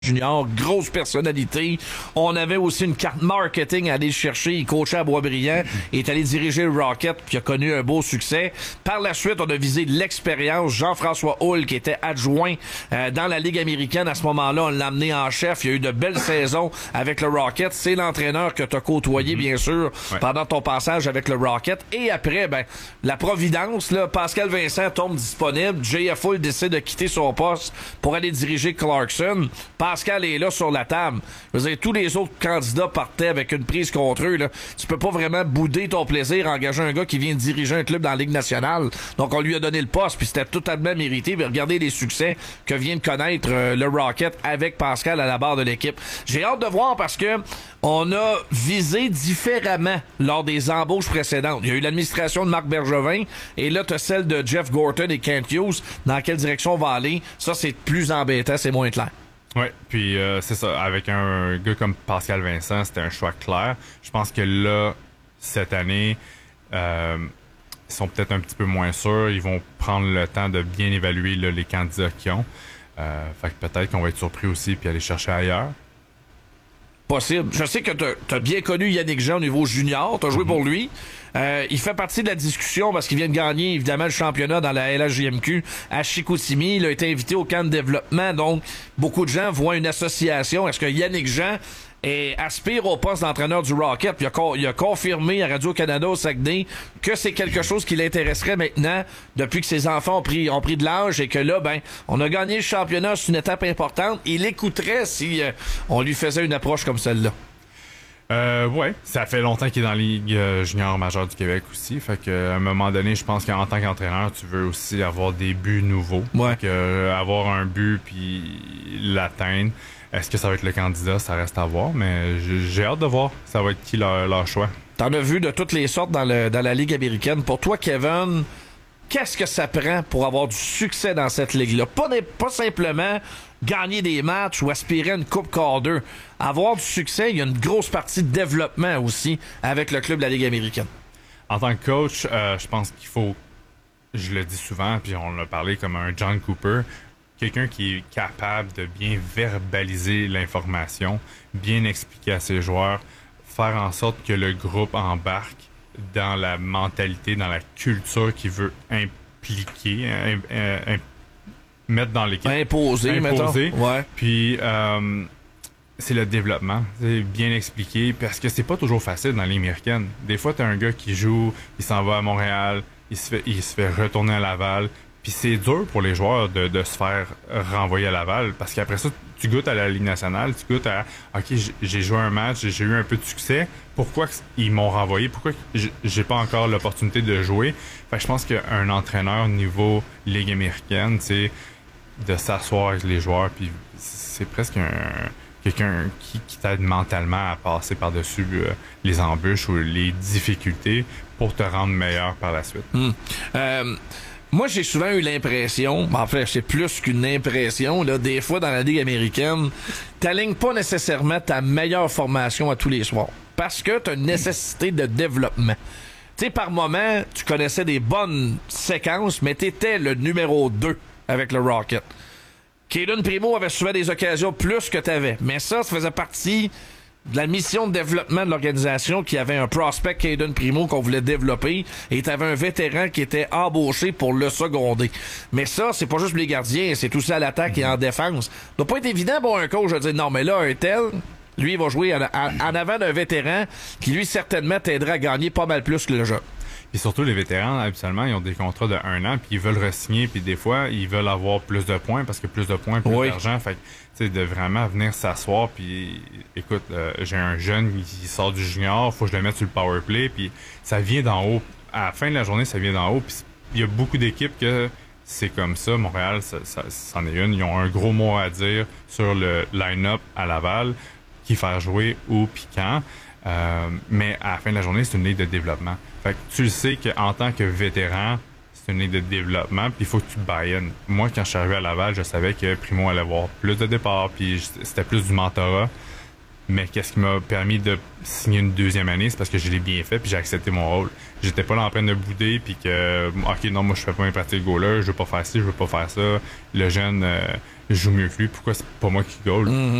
Junior, grosse personnalité. On avait aussi une carte marketing à aller chercher. Il coachait à Boisbriand, est allé diriger le Rocket, puis a connu un beau succès. Par la suite, on a visé l'expérience. Jean-François Hull, qui était adjoint dans la Ligue américaine à ce moment-là, on l'a amené en chef. Il y a eu de belles saisons avec le Rocket. C'est l'entraîneur que tu as côtoyé, bien sûr, pendant ton passage avec le Rocket. Et après, la Providence, là, Pascal Vincent tombe disponible. JF Hull décide de quitter son poste pour aller diriger Clarkson. Pascal est là sur la table. Je veux dire, tous les autres candidats partaient avec une prise contre eux. Là. Tu peux pas vraiment bouder ton plaisir à engager un gars qui vient diriger un club dans la Ligue nationale. Donc, on lui a donné le poste, puis c'était totalement mérité. Mais regardez les succès que vient de connaître le Rocket avec Pascal à la barre de l'équipe. J'ai hâte de voir parce que on a visé différemment lors des embauches précédentes. Il y a eu l'administration de Marc Bergevin, et là, tu as celle de Jeff Gorton et Kent Hughes. Dans quelle direction on va aller? Ça, c'est plus embêtant, c'est moins clair. Oui, puis c'est ça, avec un gars comme Pascal Vincent, c'était un choix clair. Je pense que là, cette année, ils sont peut-être un petit peu moins sûrs. Ils vont prendre le temps de bien évaluer là, les candidats qu'ils ont. Fait que peut-être qu'on va être surpris aussi puis aller chercher ailleurs. Possible. Je sais que t'as bien connu Yannick Jean au niveau junior. T'as joué pour lui. Il fait partie de la discussion parce qu'il vient de gagner, évidemment, le championnat dans la LHJMQ à Chicoutimi. Il a été invité au camp de développement. Donc, beaucoup de gens voient une association. Est-ce que Yannick Jean aspire au poste d'entraîneur du Rocket? Puis il a confirmé à Radio-Canada au Saguenay que c'est quelque chose qui l'intéresserait maintenant depuis que ses enfants ont pris de l'âge et que là, on a gagné le championnat, c'est une étape importante. Il écouterait si on lui faisait une approche comme celle-là. Ouais, ça fait longtemps qu'il est dans la Ligue junior majeure du Québec aussi. Fait qu'à un moment donné, je pense qu'en tant qu'entraîneur, tu veux aussi avoir des buts nouveaux. Ouais. Fait que, avoir un but puis l'atteindre. Est-ce que ça va être le candidat? Ça reste à voir, mais j'ai hâte de voir ça va être qui leur choix. T'en as vu de toutes les sortes dans la Ligue américaine. Pour toi, Kevin, qu'est-ce que ça prend pour avoir du succès dans cette ligue-là? Pas simplement gagner des matchs ou aspirer à une Coupe Calder. Avoir du succès, il y a une grosse partie de développement aussi avec le club de la Ligue américaine. En tant que coach, je pense qu'il faut, je le dis souvent, puis on l'a parlé comme un John Cooper, quelqu'un qui est capable de bien verbaliser l'information, bien expliquer à ses joueurs, faire en sorte que le groupe embarque dans la mentalité, dans la culture qu'il veut impliquer, mettre dans l'équipe. Imposer. Mettons. Ouais. Puis, c'est le développement. C'est bien expliqué, parce que c'est pas toujours facile dans l'Amérique américaine. Des fois, t'as un gars qui joue, il s'en va à Montréal, il se fait retourner à Laval. Puis c'est dur pour les joueurs de se faire renvoyer à Laval, parce qu'après ça, tu goûtes à la Ligue nationale, tu goûtes à « OK, j'ai joué un match, j'ai eu un peu de succès. Pourquoi ils m'ont renvoyé? Pourquoi j'ai pas encore l'opportunité de jouer? » Fait que je pense qu'un entraîneur niveau Ligue américaine, c'est de s'asseoir avec les joueurs, puis c'est presque quelqu'un qui t'aide mentalement à passer par-dessus les embûches ou les difficultés pour te rendre meilleur par la suite. Moi, j'ai souvent eu l'impression, en fait, c'est plus qu'une impression, là, des fois dans la Ligue américaine, t'alignes pas nécessairement ta meilleure formation à tous les soirs. Parce que t'as une nécessité de développement. Tu sais, par moment, tu connaissais des bonnes séquences, mais t'étais le numéro 2 avec le Rocket. Caden Primo avait souvent des occasions plus que t'avais. Mais ça faisait partie de la mission de développement de l'organisation, qui avait un prospect Caden Primo qu'on voulait développer, et t'avais un vétéran qui était embauché pour le seconder. Mais ça, c'est pas juste les gardiens, c'est aussi à l'attaque et en défense. Ça doit pas être évident pour un coach de dire non, mais là, un tel, lui, il va jouer en avant d'un vétéran qui, lui, certainement t'aidera à gagner pas mal plus que le jeu. Puis surtout, les vétérans, habituellement, ils ont des contrats de 1 an, puis ils veulent re-signer, puis des fois, ils veulent avoir plus de points, parce que plus de points, plus d'argent. Fait que, tu sais, de vraiment venir s'asseoir, puis écoute, j'ai un jeune qui sort du junior, faut que je le mette sur le power play, puis ça vient d'en haut. À la fin de la journée, ça vient d'en haut, puis il y a beaucoup d'équipes que c'est comme ça. Montréal, c'en est une. Ils ont un gros mot à dire sur le line-up à Laval, qui faire jouer ou puis quand. Mais à la fin de la journée, c'est une ligue de développement. Fait que tu le sais qu'en tant que vétéran, c'est une ligue de développement, puis il faut que tu buy-in. Moi, quand je suis arrivé à Laval, je savais que Primo allait avoir plus de départs, puis c'était plus du mentorat. Mais qu'est-ce qui m'a permis de signer une deuxième année, c'est parce que je l'ai bien fait puis j'ai accepté mon rôle. J'étais pas là en train de bouder puis que ok non moi je fais pas mes parties de goaler, je veux pas faire ci, je veux pas faire ça. Le jeune joue mieux que lui, pourquoi c'est pas moi qui goal?